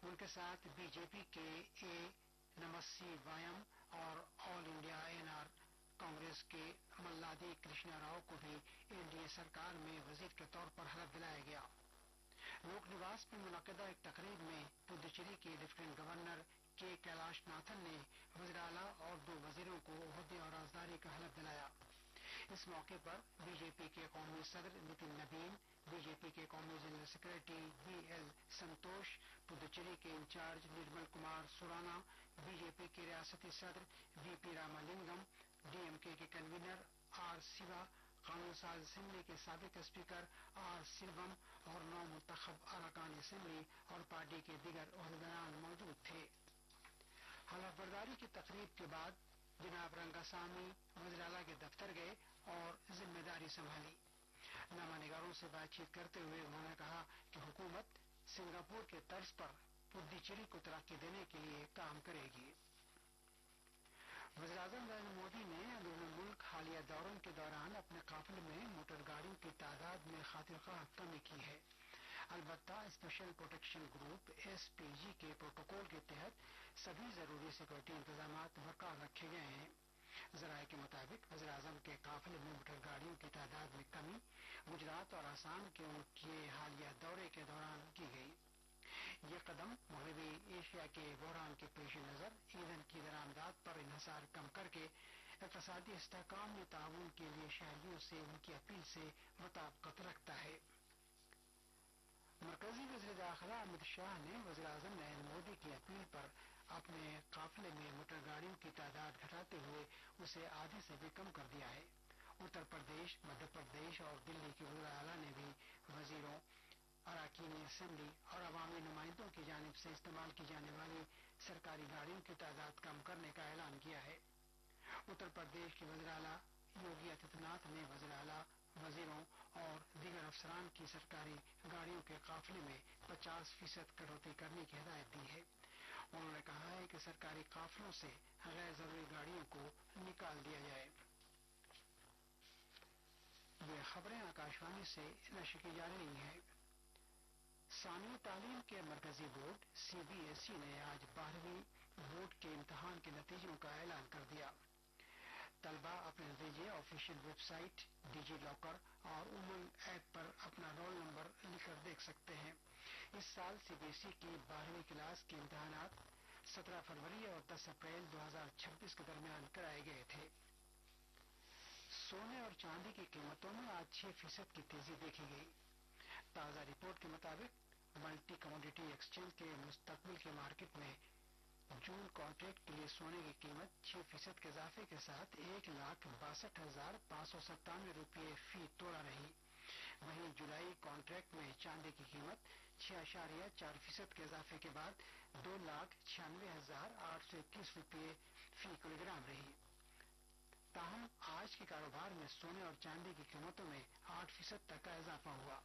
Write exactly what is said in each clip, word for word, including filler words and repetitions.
उनके साथ बीजेपी के ए नमस्सी वायम और ऑल इंडिया एनआर कांग्रेस के मल्लादी कृष्णा राव को भी एनडीए सरकार में वजीर के तौर पर हलफ दिलाया गया। लोक निवास में मुनक्किदा एक तकरीब में पुदुचेरी के लेफ्टिनेंट गवर्नर के कैलाश नाथन ने वज़ीर आला और दो वजीरों को ओहदे और राजदारी का हलफ दिलाया। इस मौके पर बीजेपी के कौमी सदर नितिन नबीन, बीजेपी के कौमी जनरल सेक्रेटरी बी एल संतोष, पुदुचेरी के इंचार्ज निर्मल कुमार सुराना, बीजेपी के रियासती सदर वीपी रामालिंगम, डीएमके के कन्वीनर आर शिवा, कानून साज असेंबली के साबिक स्पीकर आर सिल्वम और नौ मुंतखब अरकान असेंबली और पार्टी के दीगर ओहदेदारान मौजूद थे। हलफ बर्दारी की तकरीब के बाद जनाब रंगासामी वज़ीर आला के दफ्तर गए और जिम्मेदारी संभाली। नामानिगारों से बातचीत करते हुए उन्होंने कहा कि हुकूमत सिंगापुर के तर्ज पर पुदुचेरी को तरक्की देने के लिए काम करेगी। वज़ीर आज़म नरेंद्र मोदी ने अंदरूनी मुल्क हालिया दौरों के दौरान अपने काफिले में मोटर गाड़ियों की तादाद में खातिरख्वाह कमी की है। अलबत्ता स्पेशल प्रोटेक्शन ग्रुप एसपीजी के प्रोटोकॉल के तहत सभी जरूरी सिक्योरिटी इंतजाम बरकरार रखे गए हैं। जराये के मुताबिक वज़ीर आज़म के काफिले में मोटर गाड़ियों की तादाद में कमी गुजरात और आसाम के उनके हालिया दौरे के दौरान की गई। ये कदम मगरबी एशिया के बहरान के पेश नजर ईंधन की दरामदात पर इन्हिसार कम करके इक़्तिसादी इस्तेहकाम में ताउन के लिए शहरियों से उनकी अपील से मुताबिकत रखता है। मरकजी वज़ीर दाखिला अमित शाह ने वज़ीर आज़म नरेंद्र मोदी की अपील पर अपने काफिले में मोटर गाड़ियों की तादाद घटाते हुए उसे आधे से भी कम कर दिया है। उत्तर प्रदेश, मध्य प्रदेश और दिल्ली के वज़ीर आला ने भी वजीरों, अरकान असेंबली और अवामी नुमाइंदों की जानिब से इस्तेमाल की जाने वाली सरकारी गाड़ियों की तादाद कम करने का ऐलान किया है। उत्तर प्रदेश के वज़ीर आला योगी आदित्यनाथ ने वज़ीर आला, वजीरों और दीगर अफसरान की सरकारी गाड़ियों के काफिले में पचास फीसद कटौती करने की हिदायत दी है। उन्होंने कहा है कि सरकारी काफिलों से गैर जरूरी गाड़ियों को निकाल दिया जाए। ये खबरें आकाशवाणी से नशर की जा रही हैं। सानी तालीम के मरकजी बोर्ड सीबीएसई ने आज बारहवीं बोर्ड के इम्तिहान के नतीजों का ऐलान कर दिया। तलबा अपने नतीजे ऑफिशियल वेबसाइट, डिजी लॉकर और उमंग ऐप पर अपना रोल नंबर लिखकर देख सकते हैं। इस साल सीबीएसई की बारहवीं क्लास के इम्तिहानात सत्रह फरवरी और दस अप्रैल दो हजार छब्बीस के दरमियान कराए गए थे। सोने और चांदी की कीमतों में आज छह फीसद की तेजी देखी गई। ताजा रिपोर्ट के मुताबिक मल्टी कमोडिटी एक्सचेंज के मुस्तकबिल के मार्केट में जून कॉन्ट्रैक्ट के लिए सोने की कीमत छह फीसद के इजाफे के साथ एक लाख बासठ हजार पांच सौ सत्तानवे रूपये फी तोड़ा रही। वहीं जुलाई कॉन्ट्रैक्ट में चांदी की कीमत छह अशारिया चार फीसद के इजाफे के बाद दो लाख छियानवे हजार आठ सौ इक्कीस रूपये फी किलोग्राम रही। ताहम आज के कारोबार में सोने और चांदी की कीमतों में आठ फीसद तक का इजाफा हुआ।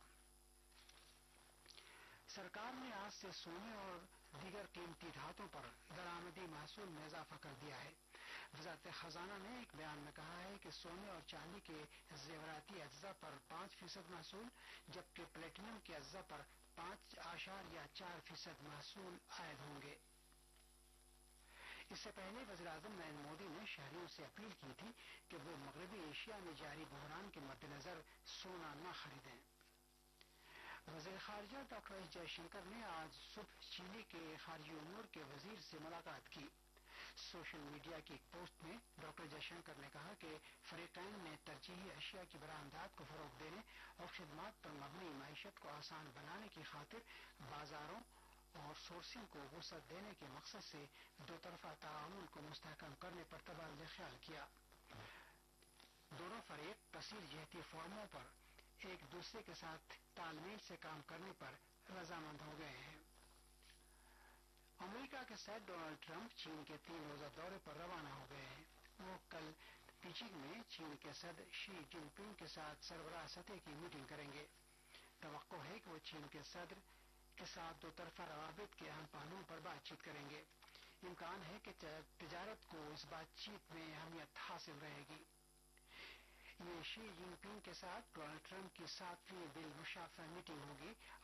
सरकार ने आज से सोने और दीगर कीमती धातुओं पर दरामदी महसूल में इजाफा कर दिया है। वजारत खजाना ने एक बयान में कहा है कि सोने और चांदी के जेवराती अज्जा पर पांच फीसद महसूल जबकि प्लेटिनम के अज्जा पर पांच आशारिया चार फीसद महसूल आयद होंगे। इससे पहले वज़ीर आज़म नरेंद्र मोदी ने शहरियों से अपील की थी कि वो मगरबी एशिया में जारी बहरान के मद्देनजर सोना न खरीदें। वज़ीर खारजा डॉक्टर एस जयशंकर ने आज सुबह चिली के खारजी उमूर के वजीर से मुलाकात की। सोशल मीडिया की एक पोस्ट में डॉक्टर जयशंकर ने कहा कि फरीकैन ने तरजीही अशिया की बरामदात को फरोग देने और खिदमात पर मबनी मईशत को आसान बनाने की खातिर बाजारों और सोर्सिंग को वसअत देने के मकसद से दो तरफा ताउन को मुस्तहकम करने पर तबादला ख्याल किया। दोनों फरीक कसीर जहती फॉर्मों पर एक दूसरे के साथ तालमेल से काम करने पर रजामंद हो गए हैं। अमेरिका के सदर डोनाल्ड ट्रंप चीन के तीन रोजा दौरे पर रवाना हो गए हैं। वो कल बीजिंग में चीन के सदर शी जिनपिंग के साथ सरबराह सतह की मीटिंग करेंगे। तवक्को है कि वो चीन के सदर के साथ दो तरफा रवाबित के अहम पहलुओं पर बातचीत करेंगे। इम्कान है कि तिजारत को इस बातचीत में अहमियत हासिल रहेगी। ये शी जिनपिंग के साथ डोनाल्ड ट्रंप की सातवीं बिल मुशाफा मीटिंग होगी